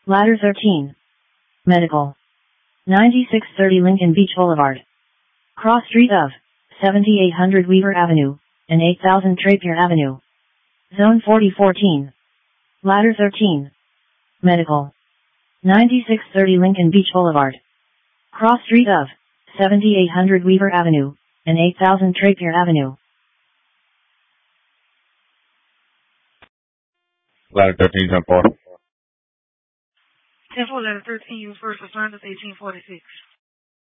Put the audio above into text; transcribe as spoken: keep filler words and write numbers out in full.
Ladder thirteen. Medical. ninety-six thirty Lincoln Beach Boulevard. Cross street of seventy-eight hundred Weaver Avenue and eight thousand Trapier Avenue. Zone forty fourteen. Ladder thirteen. Medical. ninety-six thirty Lincoln Beach Boulevard. Cross street of seventy-eight hundred Weaver Avenue and eight thousand Trapier Avenue. Ladder thirteen, ten four. ten four, ladder thirteen, use first responders, eighteen forty-six.